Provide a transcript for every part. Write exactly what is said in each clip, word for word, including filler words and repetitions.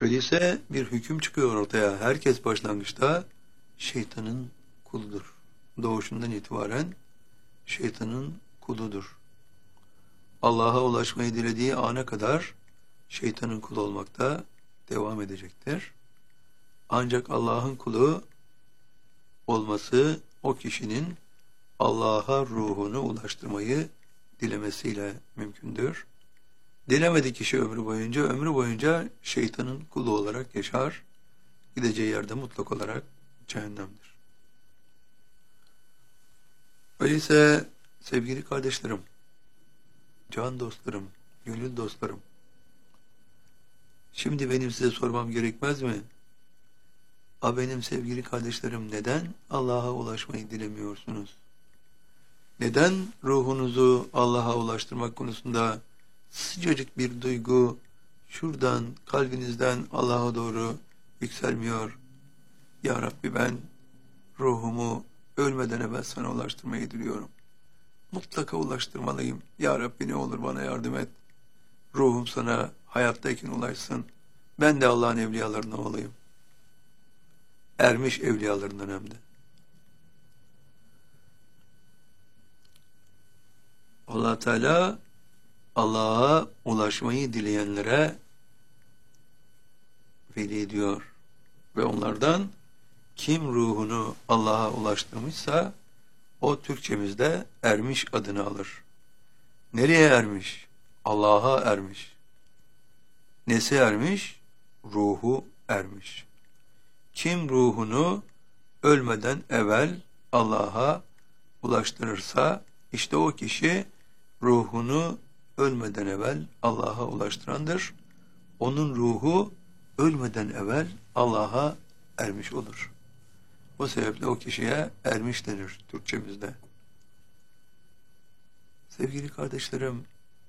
Öyleyse bir hüküm çıkıyor ortaya. Herkes başlangıçta şeytanın kuludur. Doğuşundan itibaren şeytanın kuludur. Allah'a ulaşmayı dilediği ana kadar şeytanın kulu olmakta devam edecektir. Ancak Allah'ın kulu olması o kişinin Allah'a ruhunu ulaştırmayı dilemesiyle mümkündür. Dilemedi kişi ömrü boyunca, ömrü boyunca şeytanın kulu olarak yaşar. Gideceği yerde mutlak olarak cehennemdir. Öyleyse sevgili kardeşlerim, can dostlarım, gönül dostlarım, şimdi benim size sormam gerekmez mi? A benim sevgili kardeşlerim, neden Allah'a ulaşmayı dilemiyorsunuz? Neden ruhunuzu Allah'a ulaştırmak konusunda sıcacık bir duygu şuradan kalbinizden Allah'a doğru yükselmiyor? Ya Rabbi, ben ruhumu ölmeden evvel sana ulaştırmayı diliyorum. Mutlaka ulaştırmalıyım. Ya Rabbi, ne olur bana yardım et. Ruhum sana hayattayken ulaşsın. Ben de Allah'ın evliyalarından olayım. Ermiş evliyalarından hem de. Allah Teala Allah'a ulaşmayı dileyenlere veli diyor. Ve onlardan kim ruhunu Allah'a ulaştırmışsa o Türkçemizde ermiş adını alır. Nereye ermiş? Allah'a ermiş. Nesi ermiş? Ruhu ermiş. Kim ruhunu ölmeden evvel Allah'a ulaştırırsa işte o kişi ruhunu ölmeden evvel Allah'a ulaştırandır. Onun ruhu ölmeden evvel Allah'a ermiş olur. O sebeple o kişiye ermiş denir Türkçemizde. Sevgili kardeşlerim,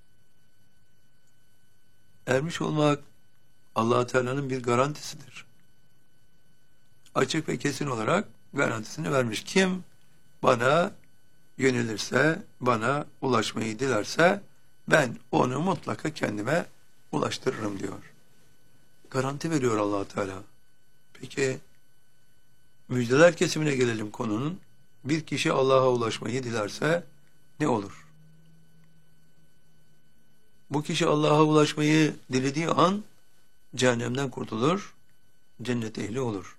ermiş olmak Allah Teala'nın bir garantisidir. Açık ve kesin olarak garantisini vermiş. Kim bana yönelirse, bana ulaşmayı dilerse ben onu mutlaka kendime ulaştırırım diyor. Garanti veriyor Allah Teala. Peki müjdeler kesimine gelelim konunun. Bir kişi Allah'a ulaşmayı dilerse ne olur? Bu kişi Allah'a ulaşmayı dilediği an cehennemden kurtulur, cennet ehli olur.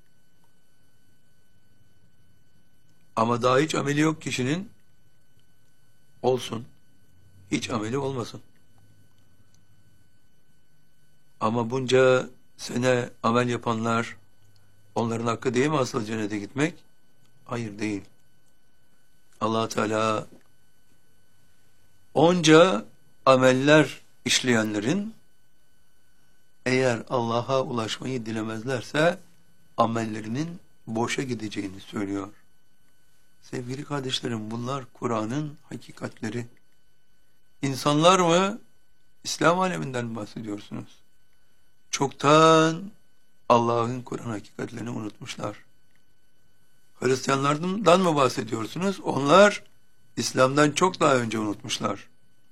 Ama daha hiç ameli yok kişinin, olsun. Hiç ameli olmasın. Ama bunca sene amel yapanlar, onların hakkı değil mi asıl cennete gitmek? Hayır, değil. Allah Teala onca ameller işleyenlerin eğer Allah'a ulaşmayı dilemezlerse amellerinin boşa gideceğini söylüyor. Sevgili kardeşlerim, bunlar Kur'an'ın hakikatleri. İnsanlar mı? İslam aleminden mi bahsediyorsunuz? Çoktan Allah'ın Kur'an hakikatlerini unutmuşlar. Hristiyanlardan mı bahsediyorsunuz? Onlar İslam'dan çok daha önce unutmuşlar.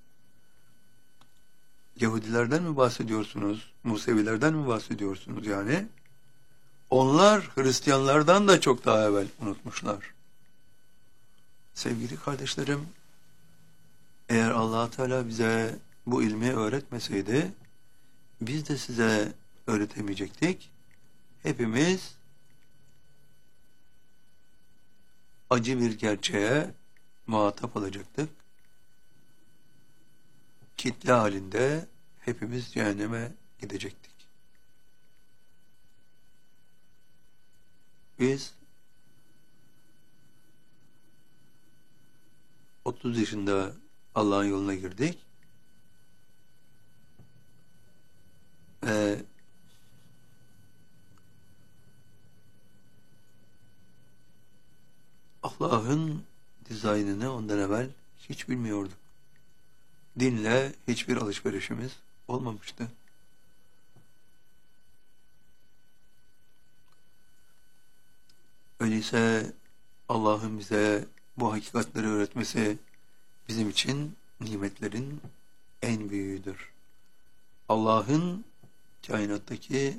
Yahudilerden mi bahsediyorsunuz? Musevilerden mi bahsediyorsunuz yani? Onlar Hristiyanlardan da çok daha evvel unutmuşlar. Sevgili kardeşlerim, eğer Allah Teala bize bu ilmi öğretmeseydi, biz de size öğretemeyecektik. Hepimiz acı bir gerçeğe muhatap olacaktık. Kitle halinde hepimiz cehenneme gidecektik. Biz otuz yaşında Allah'ın yoluna girdik ve Allah'ın dizaynını ondan evvel hiç bilmiyorduk. Dinle hiçbir alışverişimiz olmamıştı. Öyleyse Allah'ın bize bu hakikatleri öğretmesi bizim için nimetlerin en büyüğüdür. Allah'ın kainattaki